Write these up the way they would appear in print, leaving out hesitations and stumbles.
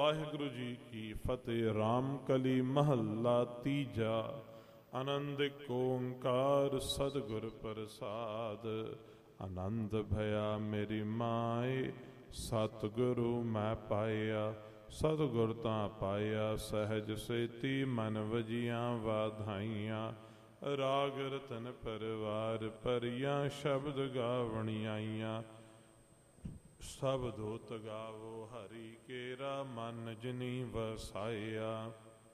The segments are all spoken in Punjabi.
ਵਾਹਿਗੁਰੂ ਜੀ ਕੀ ਫਤਿਹ। ਰਾਮ ਕਲੀ ਮਹੱਲਾ ਤੀਜਾ। ਆਨੰਦ ਏਕ ਓੰਕਾਰ ਸਤਿਗੁਰ ਪ੍ਰਸਾਦ। ਆਨੰਦ ਭਇਆ ਮੇਰੀ ਮਾਏ, ਸਤਿਗੁਰੂ ਮੈਂ ਪਾਇਆ। ਸਤਿਗੁਰ ਤਾਂ ਪਾਇਆ ਸਹਿਜ ਸੇਤੀ, ਮਨ ਵਜੀਆਂ ਵਾਧਾਈਆਂ। ਰਾਗ ਰਤਨ ਪਰਵਾਰ ਭਰੀਆਂ, ਸ਼ਬਦ ਗਾਵਣ ਆਈਆਂ। ਸਭ ਦੋਤ ਗਾਵੋ ਹਰੀ ਕੇਰਾ, ਮਨ ਜਿਨੀ ਵਸਾਇਆ।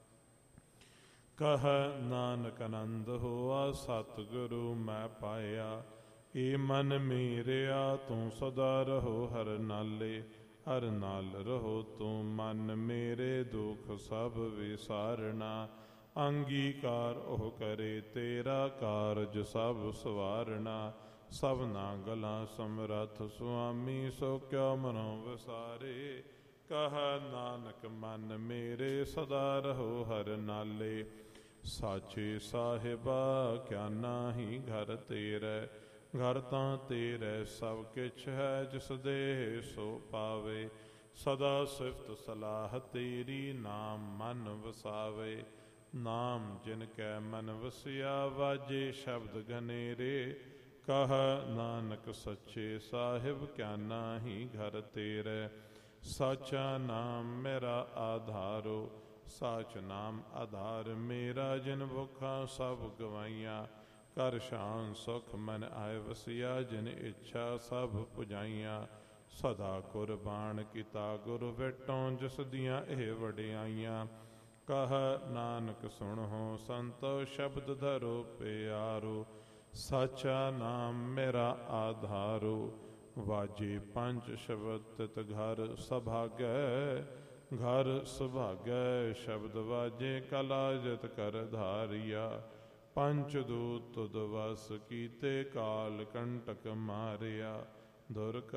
ਕਹ ਨਾਨਕ ਆਨੰਦ ਹੋਆ, ਸਤਿਗੁਰੂ ਮੈਂ ਪਾਇਆ। ਏ ਮਨ ਮੇਰਿਆ ਤੂੰ ਸਦਾ ਰਹੋ ਹਰ ਨਾਲੇ, ਹਰ ਨਾਲ ਰਹੋ ਤੂੰ ਮਨ ਮੇਰੇ, ਦੁਖ ਸਭ ਵਿਸਾਰਨਾ। ਅੰਗੀਕਾਰ ਉਹ ਕਰੇ ਤੇਰਾ, ਕਾਰਜ ਸਭ ਸਵਾਰਨਾ। ਸਭਨਾ ਗਲਾਂ ਸਮਰੱਥ ਸੁਆਮੀ, ਸੋ ਕਿਉ ਮਨੋ ਵਿਸਾਰੇ। ਕਹ ਨਾਨਕ ਮਨ ਮੇਰੇ, ਸਦਾ ਰਹੋ ਹਰ ਨਾਲੇ। ਸਾਚੇ ਸਾਹਿਬਾ ਕਿਆ ਨਾਹੀ ਘਰ ਤੇਰੇ, ਘਰ ਤਾਂ ਤੇਰੇ ਸਭ ਕਿਛ ਹੈ, ਜਿਸ ਦੇਹ ਸੋ ਪਾਵੇ। ਸਦਾ ਸਿਫਤ ਸਲਾਹ ਤੇਰੀ, ਨਾਮ ਮਨ ਵਸਾਵੇ। ਨਾਮ ਜਿਨ ਕੈ ਮਨ ਵਸਿਆ, ਵਾਜੇ ਸ਼ਬਦ ਘਨੇਰੇ। ਕਹ ਨਾਨਕ ਸੱਚੇ ਸਾਹਿਬ ਕਿਆ ਨਾਹੀ ਘਰ ਤੇਰੇ। ਸਾਚਾ ਨਾਮ ਮੇਰਾ ਆਧਾਰੋ, ਸਾਚ ਨਾਮ ਆਧਾਰ ਮੇਰਾ। ਜਿਨ ਭੁੱਖਾਂ ਸਭ ਗਵਾਈਆਂ, ਕਰ ਸ਼ਾਨ ਸੁਖ ਮਨ ਆਏ ਵਸਿਆ। ਜਿਨ ਇੱਛਾ ਸਭ ਪੁਜਾਈਆਂ, ਸਦਾ ਕੁਰਬਾਨ ਕੀਤਾ ਗੁਰ ਭੇਟੋਂ। ਜਿਸ ਦੀਆਂ ਇਹ ਵਡਿਆਈਆਂ, ਕਹ ਨਾਨਕ ਸੁਣੋ ਸੰਤੋ, ਸ਼ਬਦ ਧਰੋ ਪਿਆਰੋ। ਸਾਚਾ ਨਾਮ ਮੇਰਾ ਆਧਾਰੋ, ਵਾਜੇ ਪੰਜ ਸ਼ਬਦ ਤਿਤ ਘਰ ਸੁਭਾਗੈ। ਘਰ ਸੁਭਾਗੈ ਸ਼ਬਦ ਵਾਜੇ, ਕਲਾ ਜਿਤ ਕਰ ਧਾਰਿਆ। ਪੰਚ ਦੂਤ ਤੁਧ ਵਸ ਕੀਤੇ, ਕਾਲ ਕੰਟਕ ਮਾਰਿਆ। ਦੁਰ